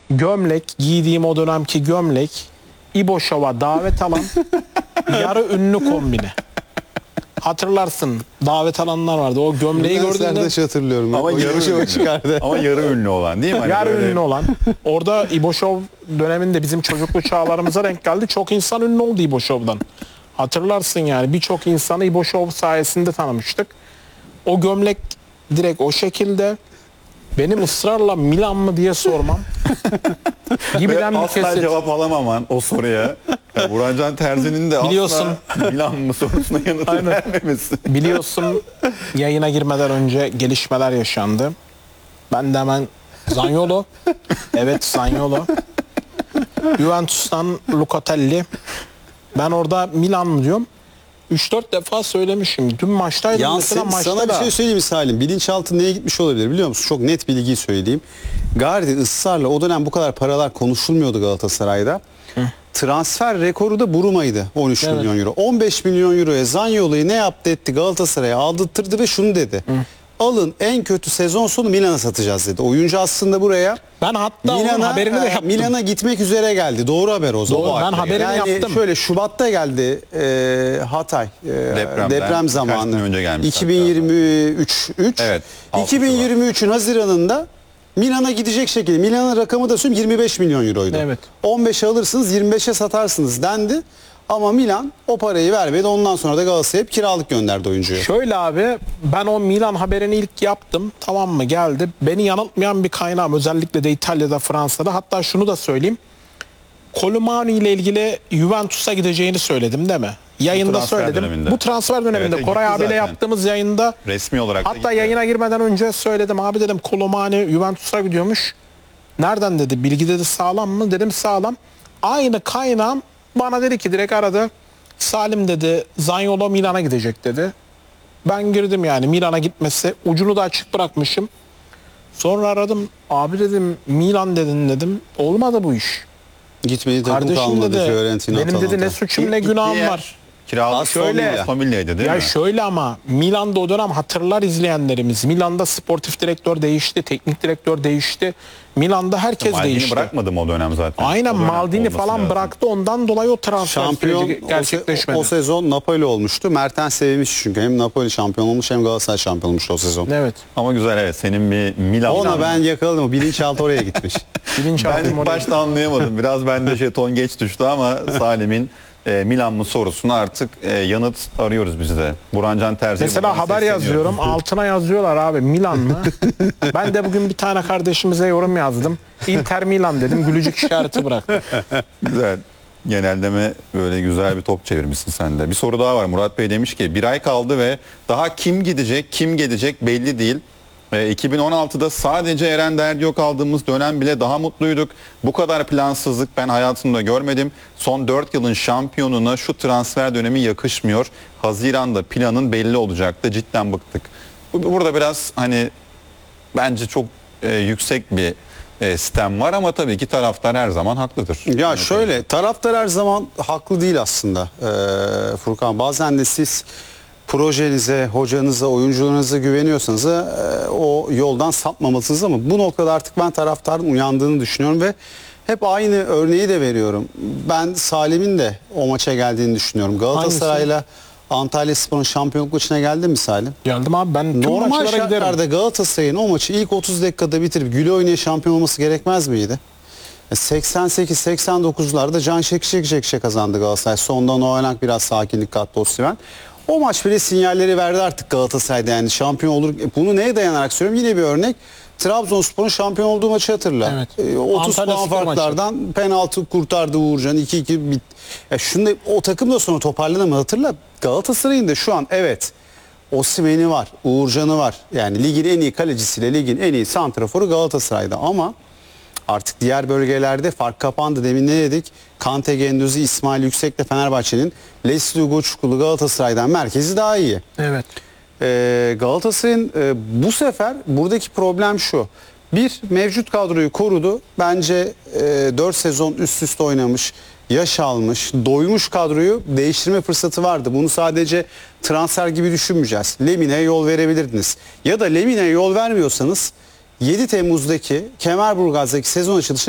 gömlek, giydiğim o dönemki gömlek, İbo Show'a davet alan yarı ünlü kombini. Hatırlarsın, davet alanlar vardı. O gömleği gördüğünde hatırlıyorum. Ama yarı çıkardı. Ama yarı ünlü olan değil mi? Hani yarı böyle... ünlü olan. Orada İbo Show döneminde bizim çocukluk çağlarımıza denk geldi. Çok insan ünlü oldu İbo Show'dan. Hatırlarsın yani, birçok insanı İbo Show sayesinde tanımıştık. O gömlek direkt o şekilde. Benim ısrarla Milan mı diye sormam. Gibiden bir asla kesit. cevap alamaman o soruya. Yani Burhancan Terzi'nin de Biliyorsun. asla Milan mı sorusuna yanıt vermemesi. Biliyorsun, yayına girmeden önce gelişmeler yaşandı. Ben de hemen Zaniolo. Evet, Zaniolo. Juventus'tan Locatelli. Ben orada Milan mı diyorum. 3-4 defa söylemişim. Dün maçtaydım. Yansın, sana bir şey söyleyeyim mi Salim? Bilinçaltı neye gitmiş olabilir biliyor musun? Çok net bilgiyi söyleyeyim. Gardi ısrarla, o dönem bu kadar paralar konuşulmuyordu Galatasaray'da. Transfer rekoru da Buruma'ydı, 13 Evet. milyon euro. 15 milyon euroya Zaniolo'yu ne yaptı etti, Galatasaray'a aldırttırdı ve şunu dedi. Alın, en kötü sezon sonu Milan'a satacağız dedi. Oyuncu aslında buraya Ben hatta onun haberini de yaptım. Milan'a gitmek üzere geldi. Doğru haber o zaman. Doğru, ben haberini yani yaptım. şöyle Şubat'ta geldi Hatay. Deprem Deprem birkaç zamanı. gün önce gelmiş 2023. Evet, 2023'ün Haziran'ında Milan'a gidecek şekilde. Milan'ın rakamı da söyleyeyim 25 milyon euroydu. Evet. 15'e alırsınız, 25'e satarsınız dendi. Ama Milan o parayı vermedi. Ondan sonra da Galatasaray'a hep kiralık gönderdi oyuncuyu. Şöyle abi, ben o Milan haberini ilk yaptım. Tamam mı, geldi. Beni yanıltmayan bir kaynağım, özellikle de İtalya'da, Fransa'da. Hatta şunu da söyleyeyim. Colomani ile ilgili Juventus'a gideceğini söyledim değil mi? Yayında transfer söyledim. döneminde. Bu transfer döneminde Evet, Koray gitti abiyle zaten. yaptığımız yayında, Resmi olarak da hatta gitti. yayına girmeden önce söyledim. Abi dedim, Colomani Juventus'a gidiyormuş. Nereden dedi? Bilgi dedi, sağlam mı? Dedim sağlam. Aynı kaynağım bana dedi ki, direkt aradı. Salim dedi, Zaniolo Milan'a gidecek dedi. Ben girdim yani, Milan'a gitmesi. Ucunu da açık bırakmışım. Sonra aradım. Abi dedim, Milan dedin dedim. Olmadı bu iş. Gitmedi, takım Kardeşim kalmadı dedi, Fiorentina, benim dedi Atalanta. ne suçum ne Gittiği günahım yer var. Kiralık Şöyle- familyaydı değil Ya mi? şöyle, ama Milan'da o dönem hatırlar izleyenlerimiz. Milan'da sportif direktör değişti, teknik direktör değişti. Milan'da herkes Maldini değişti. bırakmadım o dönem zaten. Aynen, O dönem Maldini olması falan lazım. bıraktı. Ondan dolayı o transfer Şampiyon süreci gerçekleşmedi. o sezon Napoli olmuştu. Mertens sevmiş çünkü. Hem Napoli şampiyon olmuş hem Galatasaray şampiyon olmuş o sezon. Evet. Ama güzel, evet, senin bir Milan. Ona ben yakaladım. O bilinçaltı oraya gitmiş. Ben Bilinçaltım ilk oraya. başta anlayamadım. Biraz bende jeton geç düştü ama Salim'in Milan mı sorusuna artık yanıt arıyoruz biz de. Burhancan Terzi'ye Mesela buradan haber sesleniyoruz. yazıyorum, altına yazıyorlar abi Milan mı? Ben de bugün bir tane kardeşimize yorum yazdım. Inter Milan dedim, gülücük işareti bıraktı. Güzel. Genelleme, böyle güzel bir top çevirmişsin sen de. Bir soru daha var. Murat Bey demiş ki bir ay kaldı ve daha kim gidecek kim gelecek belli değil. 2016'da sadece Eren Derdiyok aldığımız dönem bile daha mutluyduk. Bu kadar plansızlık ben hayatımda görmedim. Son 4 yılın şampiyonuna şu transfer dönemi yakışmıyor. Haziran'da planın belli olacaktı. Cidden bıktık. Burada biraz hani bence çok yüksek bir sistem var ama tabii ki taraftar her zaman haklıdır. Ya şöyle, taraftar her zaman haklı değil aslında Furkan. Bazen de siz projenize, hocanıza, oyuncularınıza güveniyorsanız o yoldan sapmamalısınız, ama bu noktada artık ben taraftarın uyandığını düşünüyorum ve hep aynı örneği de veriyorum. Ben Salim'in de o maça geldiğini düşünüyorum. Galatasaray'la Antalyaspor'un şampiyonluk maçına geldin mi Salim? Geldim abi, ben tüm Normal maçlara şartlarda giderim. Galatasaray'ın o maçı ilk 30 dakikada bitirip güle oynaya şampiyon olması gerekmez miydi? 88-89'larda can çekişe kazandı Galatasaray. Sondan o oynak biraz sakinlik kattı Osimhen. O maç bile sinyalleri verdi artık Galatasaray'da, yani şampiyon olur. Bunu neye dayanarak söylüyorum? Yine bir örnek. Trabzonspor'un şampiyon olduğu maçı hatırla. Evet. 30 Antalya puan Spor farklardan penaltı kurtardı Uğurcan. 2-2 bit. Şunu o takım da sonra toparlanamadı. Hatırla, Galatasaray'ın da şu an evet Osimhen'i var, Uğurcan'ı var. Yani ligin en iyi kalecisiyle ligin en iyi santraforu Galatasaray'da, ama artık diğer bölgelerde fark kapandı. Demin ne dedik? Kante, Güendouzi, İsmail Yüksek'le Fenerbahçe'nin, Leslie Ugochukwu Galatasaray'dan merkezi daha iyi. Evet. Galatasaray'ın bu sefer buradaki problem şu. Bir, mevcut kadroyu korudu. Bence 4 sezon üst üste oynamış, yaş almış, doymuş kadroyu değiştirme fırsatı vardı. Bunu sadece transfer gibi düşünmeyeceğiz. Lemine'ye yol verebilirdiniz. Ya da Lemine'ye yol vermiyorsanız 7 Temmuz'daki Kemerburgaz'daki sezon açılışı